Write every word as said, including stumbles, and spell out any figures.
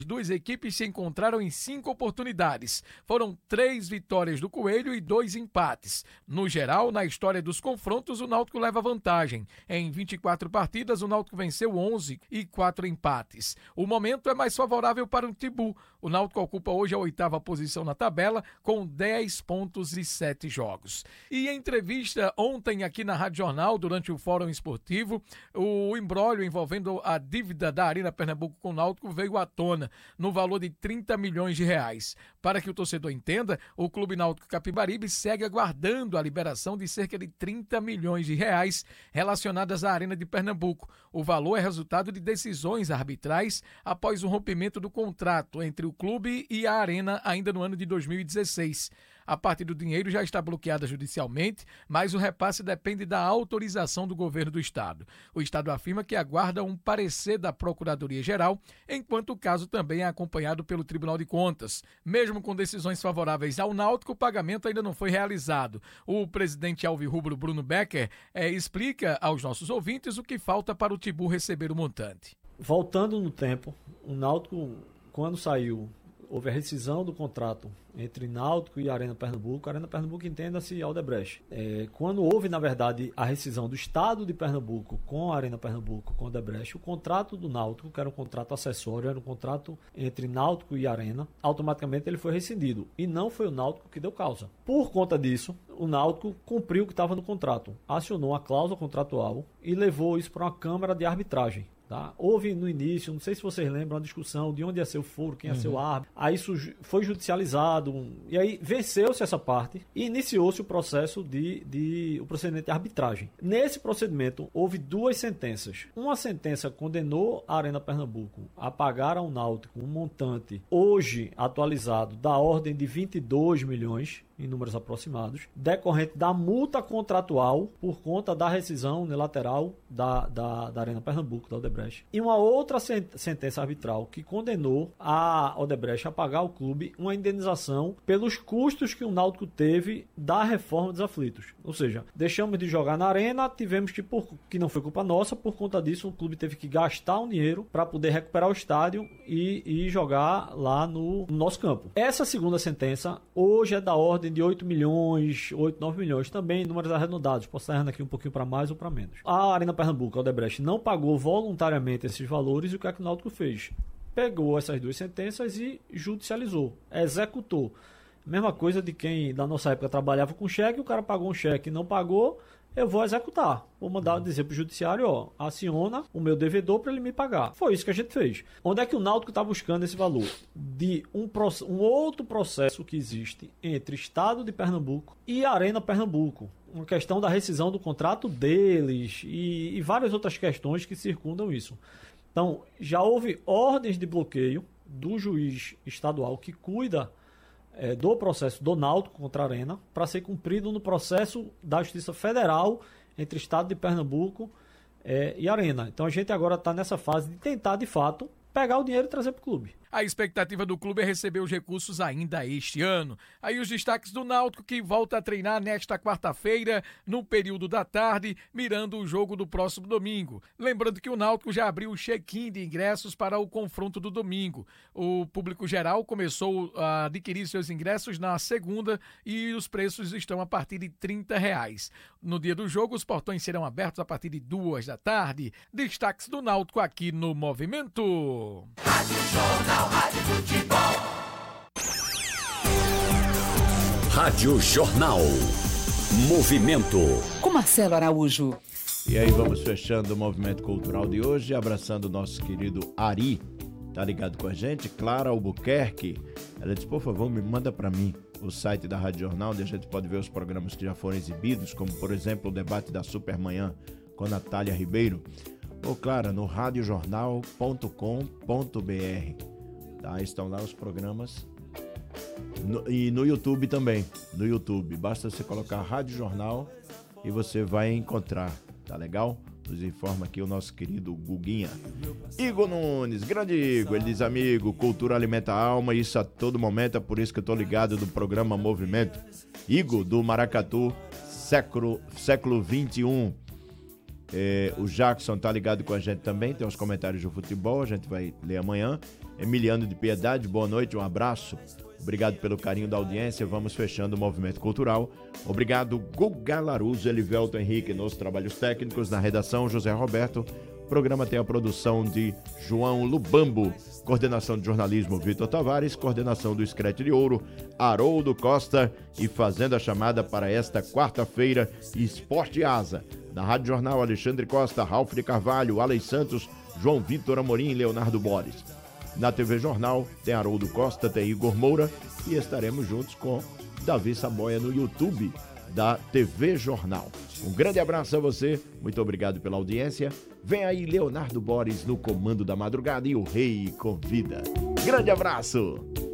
As duas equipes se encontraram em cinco oportunidades. Foram três vitórias do Coelho e dois empates. No geral, na história dos confrontos, o Náutico leva vantagem. Em vinte e quatro partidas, o Náutico venceu onze e quatro empates. O momento é mais favorável para o Timbu. O Náutico ocupa hoje a oitava posição na tabela, com dez pontos e sete jogos. E em entrevista ontem aqui na Rádio Jornal, durante o Fórum Esportivo, o imbróglio envolvendo a dívida da Arena Pernambuco com o Náutico veio à tona, no valor de trinta milhões de reais. Para que o torcedor entenda, o Clube Náutico Capibaribe segue aguardando a liberação de cerca de trinta milhões de reais relacionadas à Arena de Pernambuco. O valor é resultado de decisões arbitrais após o rompimento do contrato entre o clube e a Arena ainda no ano de dois mil e dezesseis. A parte do dinheiro já está bloqueada judicialmente, mas o repasse depende da autorização do governo do Estado. O Estado afirma que aguarda um parecer da Procuradoria-Geral, enquanto o caso também é acompanhado pelo Tribunal de Contas. Mesmo com decisões favoráveis ao Náutico, o pagamento ainda não foi realizado. O presidente alvirrubro Bruno Becker eh, explica aos nossos ouvintes o que falta para o Timbu receber o montante. Voltando no tempo, o Náutico, quando saiu, houve a rescisão do contrato entre Náutico e Arena Pernambuco. A Arena Pernambuco entenda-se Aldebrecht. É, quando houve, na verdade, a rescisão do Estado de Pernambuco com a Arena Pernambuco, com a Aldebrecht, o contrato do Náutico, que era um contrato acessório, era um contrato entre Náutico e Arena, automaticamente ele foi rescindido. E não foi o Náutico que deu causa. Por conta disso, o Náutico cumpriu o que estava no contrato, acionou a cláusula contratual e levou isso para uma câmara de arbitragem. Tá? Houve no início, não sei se vocês lembram, uma discussão de onde ia ser o foro, quem ia uhum. ser o árbitro. Aí isso foi judicializado, e aí venceu-se essa parte e iniciou-se o processo de, de o procedimento de arbitragem. Nesse procedimento, houve duas sentenças. Uma sentença condenou a Arena Pernambuco a pagar ao Náutico um montante, hoje atualizado, da ordem de vinte e dois milhões, em números aproximados, decorrente da multa contratual por conta da rescisão unilateral da, da, da Arena Pernambuco, da Aldebrecht. E uma outra sentença arbitral que condenou a Aldebrecht a pagar ao clube uma indenização pelos custos que o Náutico teve da reforma dos aflitos. Ou seja, deixamos de jogar na Arena, tivemos que, por, que não foi culpa nossa, por conta disso o clube teve que gastar um dinheiro para poder recuperar o estádio e, e jogar lá no, no nosso campo. Essa segunda sentença hoje é da ordem de oito milhões, oito, nove milhões, também números arredondados, posso estar errando aqui um pouquinho para mais ou para menos. A Arena Pernambuco, a Aldebrecht, não pagou voluntariamente esses valores e o que é que o Náutico fez? Pegou essas duas sentenças e judicializou, executou. Mesma coisa de quem da nossa época trabalhava com cheque, o cara pagou um cheque e não pagou, eu vou executar. Vou mandar dizer pro judiciário, ó, aciona o meu devedor para ele me pagar. Foi isso que a gente fez. Onde é que o Náutico está buscando esse valor? De um, um outro processo que existe entre Estado de Pernambuco e Arena Pernambuco. Uma questão da rescisão do contrato deles e, e várias outras questões que circundam isso. Então, já houve ordens de bloqueio do juiz estadual que cuida É, do processo do Náutico contra a Arena para ser cumprido no processo da Justiça Federal entre Estado de Pernambuco é, e Arena. Então a gente agora está nessa fase de tentar, de fato, pegar o dinheiro e trazer para o clube. A expectativa do clube é receber os recursos ainda este ano. Aí os destaques do Náutico, que volta a treinar nesta quarta-feira, no período da tarde, mirando o jogo do próximo domingo. Lembrando que o Náutico já abriu o check-in de ingressos para o confronto do domingo. O público geral começou a adquirir seus ingressos na segunda e os preços estão a partir de trinta reais. No dia do jogo, os portões serão abertos a partir de duas da tarde. Destaques do Náutico aqui no Movimento. Rádio Jornal. Rádio Futebol. Rádio Jornal. Movimento. Com Marcelo Araújo. E aí vamos fechando o Movimento Cultural de hoje, abraçando o nosso querido Ari. Tá ligado com a gente? Clara Albuquerque. Ela disse, por favor, me manda para mim o site da Rádio Jornal, onde a gente pode ver os programas que já foram exibidos, como por exemplo o debate da Supermanhã com Natália Ribeiro. Ô Clara, no rádio jornal ponto com ponto b r. Tá, estão lá os programas no, e no YouTube também, no YouTube, basta você colocar Rádio Jornal e você vai encontrar, tá legal? Nos informa aqui o nosso querido Guguinha. Igor Nunes, grande Igor, ele diz, amigo, cultura alimenta a alma, isso a todo momento, é por isso que eu tô ligado do programa Movimento. Igor, do Maracatu, século, século vinte e um. É, o Jackson tá ligado com a gente também, tem os comentários do futebol, a gente vai ler amanhã. Emiliano de Piedade, boa noite, um abraço. Obrigado pelo carinho da audiência. Vamos fechando o Movimento Cultural. Obrigado, Guga Laruso, Elivelto Henrique nos trabalhos técnicos, na redação José Roberto. O programa tem a produção de João Lubambo, coordenação de jornalismo Vitor Tavares, coordenação do Screte de Ouro, Haroldo Costa, e fazendo a chamada para esta quarta-feira, Esporte Asa. Na Rádio Jornal, Alexandre Costa, Ralf de Carvalho, Alex Santos, João Vitor Amorim e Leonardo Borges. Na T V Jornal, tem Haroldo Costa, tem Igor Moura, e estaremos juntos com Davi Saboia no YouTube da T V Jornal. Um grande abraço a você, muito obrigado pela audiência. Vem aí Leonardo Borges no comando da madrugada e o Rei convida. Grande abraço!